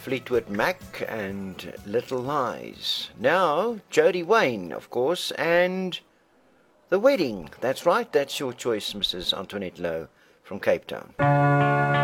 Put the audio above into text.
Fleetwood Mac and Little Lies. Now, Jody Wayne, of course, and The Wedding. That's right, that's your choice, Mrs. Antoinette Lowe from Cape Town.